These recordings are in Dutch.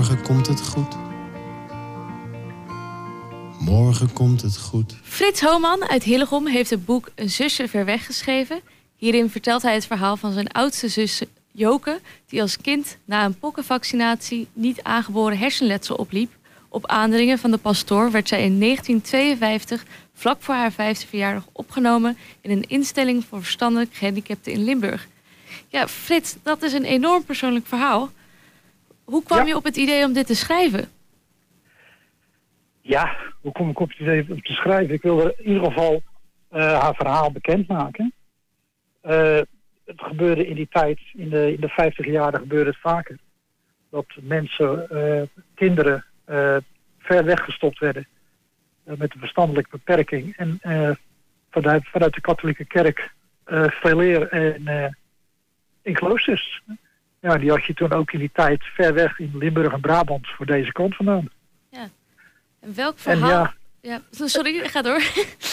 Morgen komt het goed. Morgen komt het goed. Frits Homan uit Hillegom heeft het boek Een zusje ver weg geschreven. Hierin vertelt hij het verhaal van zijn oudste zus Joke, die als kind na een pokkenvaccinatie niet aangeboren hersenletsel opliep. Op aandringen van de pastoor werd zij in 1952, vlak voor haar 5e verjaardag, opgenomen in een instelling voor verstandelijk gehandicapten in Limburg. Ja, Frits, dat is een enorm persoonlijk verhaal. Hoe kwam je op het idee om dit te schrijven? Ja, hoe kom ik op het idee om te schrijven? Ik wilde in ieder geval haar verhaal bekendmaken. Het gebeurde in die tijd, in de 50 jaren gebeurde het vaker. Dat mensen, kinderen, ver weggestopt werden met een verstandelijke beperking. En vanuit de katholieke kerk veel eer in kloosters. Ja, die had je toen ook in die tijd ver weg in Limburg en Brabant voor deze kant vandaan. Ja. En welk verhaal... Ja, sorry, ga door.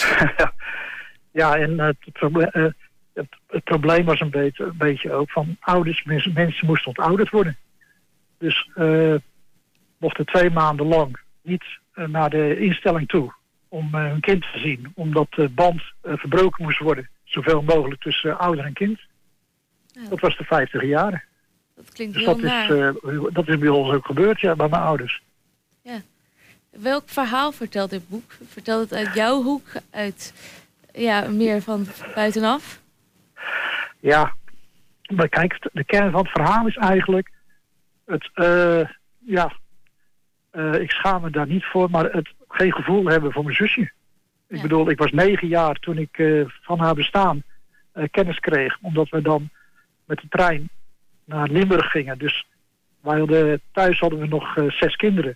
En het probleem was een beetje ook van ouders. Mensen moesten ontouderd worden. Dus mochten 2 maanden lang niet naar de instelling toe om hun kind te zien. Omdat de band verbroken moest worden. Zoveel mogelijk tussen ouder en kind. Ja. Dat was de 50 jaren. Dat klinkt dus heel naar. Dat is bij ons ook gebeurd, ja, bij mijn ouders. Ja. Welk verhaal vertelt dit boek? Vertelt het uit jouw hoek? Uit meer van buitenaf? Ja, maar kijk, de kern van het verhaal is eigenlijk... ik schaam me daar niet voor, maar het geen gevoel hebben voor mijn zusje. Ik bedoel, ik was 9 jaar toen ik van haar bestaan kennis kreeg. Omdat we dan met de trein naar Limburg gingen. Dus thuis hadden we nog 6 kinderen.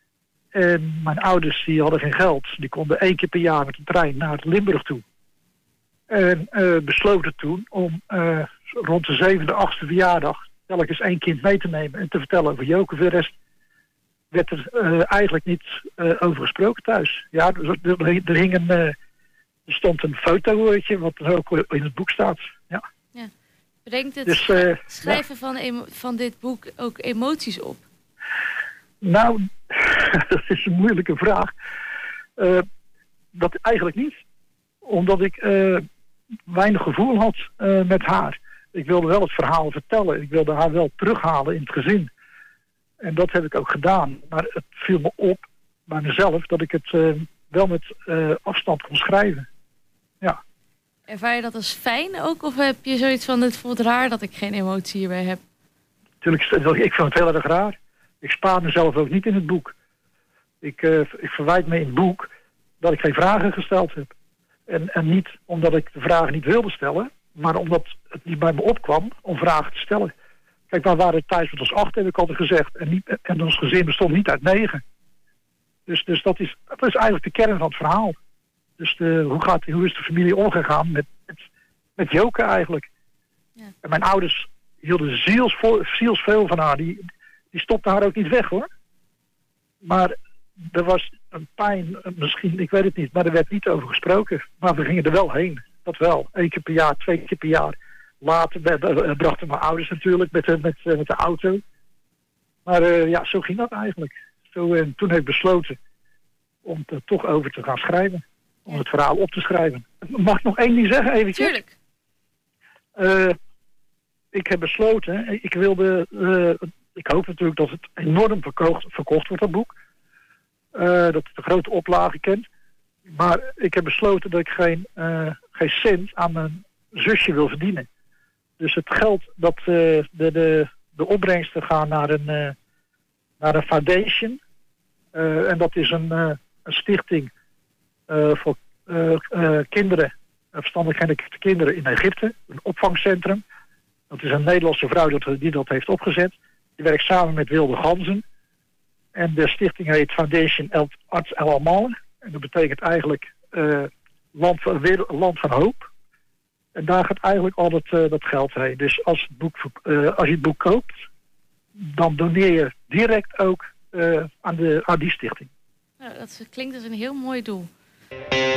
En mijn ouders die hadden geen geld. Die konden 1 keer per jaar met de trein naar Limburg toe. En besloten toen om rond de 7e, 8e verjaardag telkens 1 kind mee te nemen en te vertellen over Joke. Voor de rest werd er eigenlijk niet over gesproken thuis. Ja, er stond een fotootje wat er ook in het boek staat. Ja. Brengt het schrijven van dit boek ook emoties op? Nou, dat is een moeilijke vraag. Dat eigenlijk niet. Omdat ik weinig gevoel had met haar. Ik wilde wel het verhaal vertellen. Ik wilde haar wel terughalen in het gezin. En dat heb ik ook gedaan. Maar het viel me op bij mezelf dat ik het wel met afstand kon schrijven. Ja. Ervaar je dat als fijn ook? Of heb je zoiets van, het voelt raar dat ik geen emotie hierbij heb? Tuurlijk, ik vind het heel erg raar. Ik spaar mezelf ook niet in het boek. Ik verwijt me in het boek dat ik geen vragen gesteld heb. En niet omdat ik de vragen niet wilde stellen, maar omdat het niet bij me opkwam om vragen te stellen. Kijk, we waren thuis met ons 8, heb ik altijd gezegd. En ons gezin bestond niet uit 9. Dus dat is eigenlijk de kern van het verhaal. Dus hoe is de familie omgegaan met Joke eigenlijk? Ja. En mijn ouders hielden zielsveel van haar. Die stopte haar ook niet weg, hoor. Maar er was een pijn, misschien, ik weet het niet, maar er werd niet over gesproken. Maar we gingen er wel heen, dat wel. 1 keer per jaar, 2 keer per jaar. Later brachten mijn ouders natuurlijk met de auto. Maar zo ging dat eigenlijk. Toen heb ik besloten om er toch over te gaan schrijven. Om het verhaal op te schrijven. Mag ik nog 1 ding zeggen, eventjes? Tuurlijk. Ik heb besloten, ik hoop natuurlijk dat het enorm verkocht wordt, dat boek. Dat het een grote oplage kent. Maar ik heb besloten dat ik geen cent aan mijn zusje wil verdienen. Dus het geld dat de opbrengsten gaan naar een foundation. En dat is een stichting voor kinderen, verstandelijk gehandicapte kinderen in Egypte. Een opvangcentrum. Dat is een Nederlandse vrouw die dat heeft opgezet. Die werkt samen met Wilde Ganzen. En de stichting heet Foundation Arts El Amal. En dat betekent eigenlijk land van hoop. En daar gaat eigenlijk al dat geld heen. Dus als je het boek koopt, dan doneer je direct ook aan die stichting. Nou, dat klinkt als een heel mooi doel.